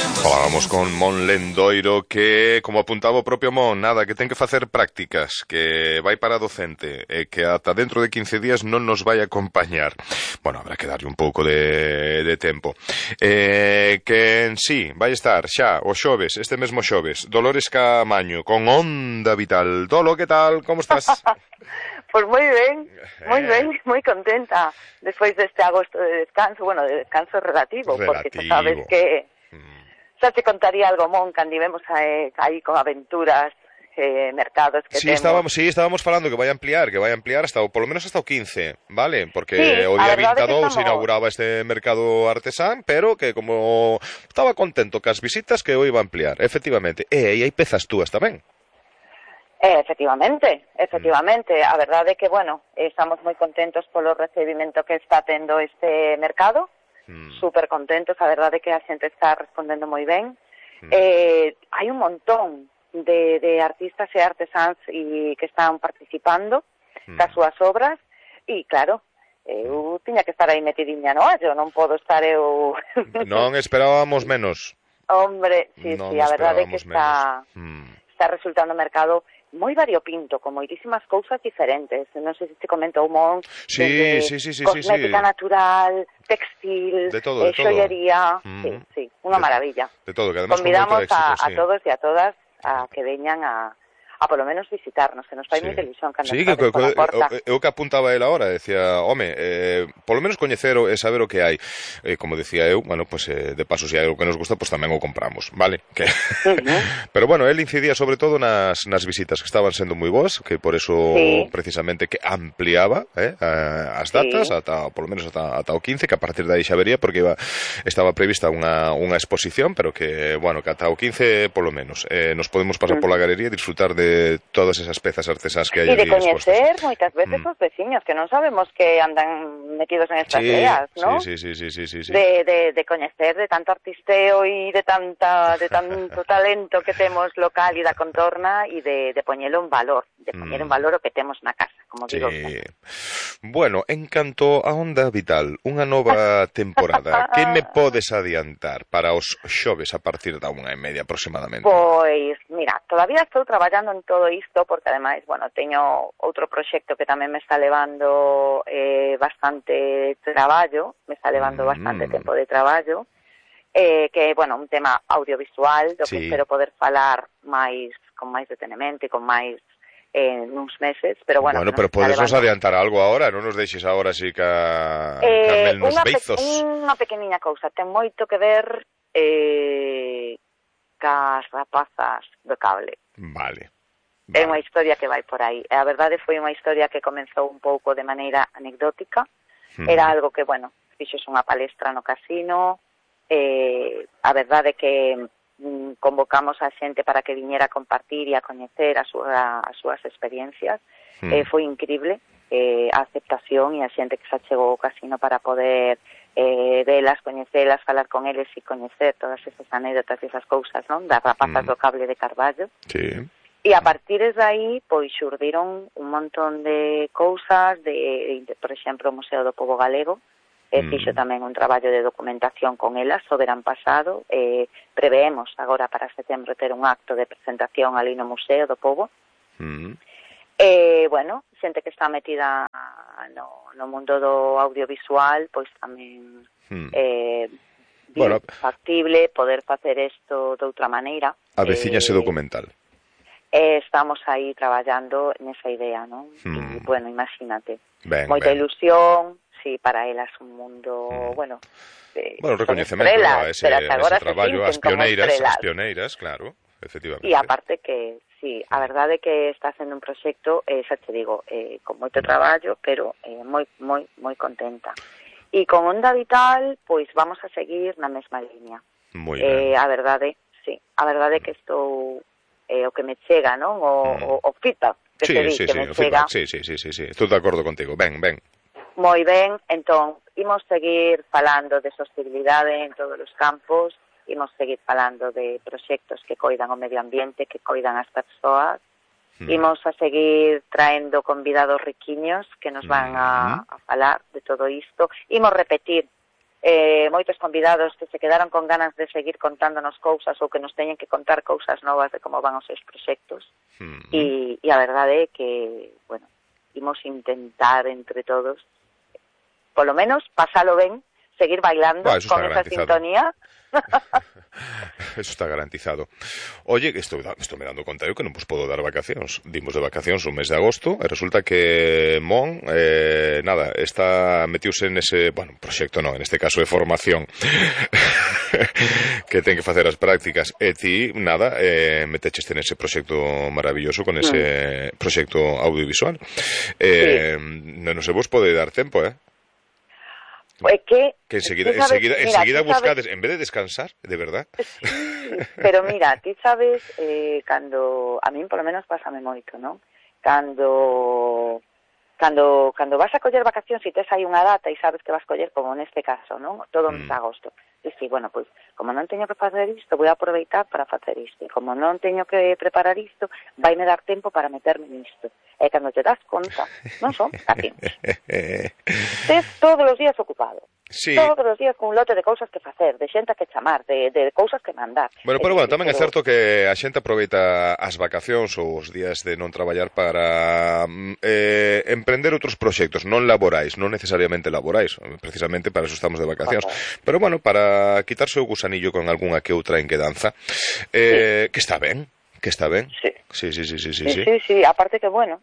Falábamos con Mon Lendoiro que, como apuntaba o propio Mon, nada, que ten que facer prácticas, que vai para docente, e que ata dentro de 15 días non nos vai acompañar. Bueno, habrá que darlle un pouco de tempo. Que en sí vai estar xa o xoves, este mesmo xoves, Dolores Caamaño, con Onda Vital. Dolo, que tal? Como estás? Pues moi ben, moi contenta. Despois deste agosto de descanso, bueno, de descanso relativo. Porque xa sabes que xa te contaría algo, Mon, cando íbamos aí con aventuras, mercados que temos. Estábamos falando que vai ampliar hasta polo menos hasta o 15, vale? Porque sí, o día 22 estamos... se inauguraba este mercado artesán, pero que como estaba contento cas visitas que o iba a ampliar, efectivamente. E hai pezas túas tamén. Efectivamente. A verdade é que, bueno, estamos moi contentos polo recibimento que está tendo este mercado. Super contentos, a verdade é que a xente está respondendo moi ben. Hai un montón de artistas e artesáns que están participando das súas obras e, claro, eu tiña que estar aí metidiña no ollo, non podo estar eu... Non esperábamos menos. Hombre, sí, a verdade é que está resultando un mercado moi variopinto, con moitísimas cousas diferentes. Non sei se te comentou, Mon, cosmética natural, textil, de todo. xollería, sí, unha maravilla. De todo, que además convidamos éxito, a todos e a todas a que veñan a polo menos visitarnos, que nos fai moita ilusión cando nos abres pola porta. Eu que apuntaba el ahora, decía, home, polo menos coñecer e saber o que hai. Como decía eu, bueno, pues de paso, se hai algo que nos gusta, pues tamén o compramos, vale? Que... Pero bueno, el incidía sobre todo nas visitas que estaban sendo moi boas, que por eso precisamente que ampliaba as datas, ata polo menos ata o 15, que a partir de aí xa vería, porque estaba prevista unha exposición, pero que, bueno, que ata o 15 polo menos nos podemos pasar pola galería e disfrutar de todas esas pezas artesás que hai e de coñecer moitas veces os veciños, que non sabemos que andan metidos en estas leas, ¿no? Sí. De coñecer de tanto artisteo e de tanto talento que temos local e da contorna, e de poñelo en valor, o que temos na casa, como digo. Bueno, en canto a Onda Vital, unha nova temporada, que me podes adiantar para os xoves a partir da 1:30 aproximadamente? Pois, mira, todavía estou traballando en todo isto, porque ademais, bueno, teño outro proxecto que tamén me está levando bastante traballo, bastante tempo de traballo, que, bueno, un tema audiovisual, do que espero poder falar con máis detenimento e con máis nuns meses, pero bueno... Bueno, pero podes nos adiantar algo agora, non nos deixes agora así que mel nos beizos. Unha pequeniña cousa, ten moito que ver cas rapazas do cable. Vale. É unha historia que vai por aí. A verdade foi unha historia que comenzou un pouco de maneira anecdótica. Era algo que, bueno, fixos unha palestra no casino. A verdade é que convocamos a xente para que viñera a compartir e a coñecer as súas experiencias. Foi increíble a aceptación e a xente que se achegou ao casino para poder velas, coñecelas, falar con eles e coñecer todas esas anécdotas e esas cousas, non? Das rapazas do cable de Carballo. Sí. E a partir de aí, pois, xurdiron un montón de cousas, por exemplo, o Museo do Pobo Galego, fixo tamén un traballo de documentación con elas o verán pasado, preveemos agora para setembro ter un acto de presentación ali no Museo do Pobo. Bueno, xente que está metida no mundo do audiovisual, pois tamén factible poder facer isto de outra maneira. Avecíñase documental. Estamos aí traballando nesa idea, non? E, bueno, imagínate. Moita ilusión, sí, para elas un mundo, bueno, recoñecemento a ese traballo, as pioneiras, claro, efectivamente. E aparte que, sí, a verdade é que está sendo un proxecto, xa te digo, con moito traballo, pero moi contenta. E con Onda Vital, pois vamos a seguir na mesma línea. Moi ben. A verdade é que estou... o que me chega, non? O feedback que se di, que me chega. Sí, estou de acordo contigo, ben. Moi ben, entón, imos seguir falando de sostenibilidade en todos os campos, imos seguir falando de proxectos que coidan o medio ambiente, que coidan as persoas, imos a seguir traendo convidados riquiños que nos van a falar de todo isto, imos repetir moitos convidados que se quedaron con ganas de seguir contándonos cousas ou que nos teñen que contar cousas novas de como van os seus proxectos. E a verdade é que, bueno, imos intentar entre todos, polo menos, pasalo ben, seguir bailando con esa sintonía. Eso está garantizado. Oye, estou me dando conta eu que non vos podo dar vacacións. Dimos de vacacións un mes de agosto e resulta que Mon está metiuse nese, bueno, proxecto non, en este caso de formación que ten que facer as prácticas e ti, metecheste nese proxecto maravilloso con ese proxecto audiovisual. Non se vos pode dar tempo, que enseguida buscades, en vez de descansar, de verdad. Sí, pero mira, ti sabes, cando, a min polo menos pásame moito, non? Cando vas a coller vacacións e tes aí unha data e sabes que vas coller, como neste caso, non? Todo o mes de agosto. Dici, bueno, pois, como non teño que facer isto, vou a aproveitar para facer isto. E como non teño que preparar isto, vaime dar tempo para meterme nisto. E cando te das conta, non son cacións. Tes todos os días ocupado. Sí. Todos os días con un lote de cousas que facer, de xente que chamar, de cousas que mandar. Bueno, pero tamén é certo que a xente aproveita as vacacións ou os días de non traballar para emprender outros proxectos non laborais, non necesariamente laborais, precisamente para eso estamos de vacacións. Pero bueno, para quitarse o gusanillo con algunha que outra enquedanza, que está ben. Que está ben. Sí, aparte que, bueno,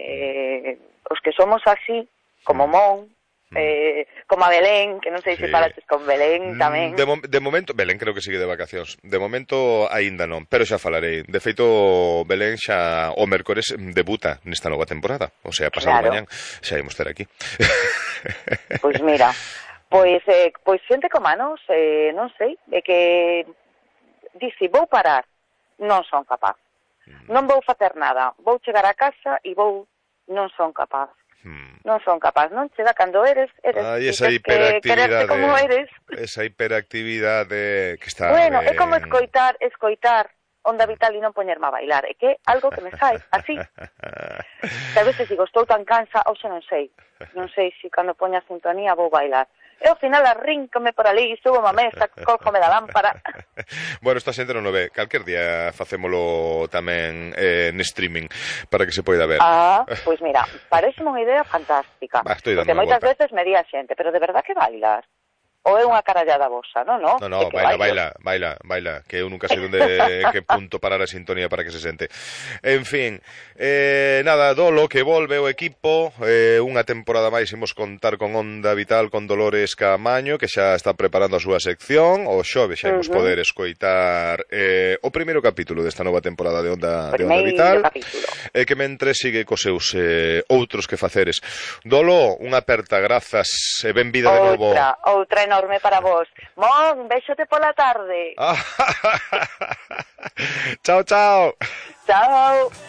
os que somos así, como Mon, como a Belén, que non sei se falaches con Belén tamén. De momento, Belén creo que sigue de vacacións. De momento aínda non, pero xa falarei. De feito, Belén xa o mércores debuta nesta nova temporada. O sea, pasado mañán xa imos ter aquí. Pois mira, pois xente como a nos, non sei, de que dice, vou parar, non son capaz. Non vou facer nada, vou chegar a casa e non son capaz. Non son capaz, non chega cando eres esa hiperactividade, como eres. Esa hiperactividade que está... Bueno, é como escoitar Onda Vital e non poñerme a bailar, é que é algo que me sai, así. Que a veces digo, estou tan cansa, hoxe non sei se cando poña a sintonía vou bailar. E ao final arríncome por ali, subo a mesa, cójome da lámpara. Bueno, esta xente non o ve. Calquer día facémolo tamén en streaming para que se poida ver. Pois mira, pareceme unha idea fantástica. Porque moitas veces me di a xente, pero de verdad que bailas? Ou é unha carallada vosa, non? No, baila, que eu nunca sei en que punto parar a sintonía para que se sente. En fin, Dolo, que volve o equipo, unha temporada máis imos contar con Onda Vital, con Dolores Caamaño, que xa está preparando a súa sección, o xoves xa imos poder escoitar o primeiro capítulo desta nova temporada de Onda Vital, que mentre sigue cos seus outros que faceres. Dolo, unha aperta, grazas, e benvida de novo. Outra enorme para vos. Mon, béxote pola tarde. Chao. Chao.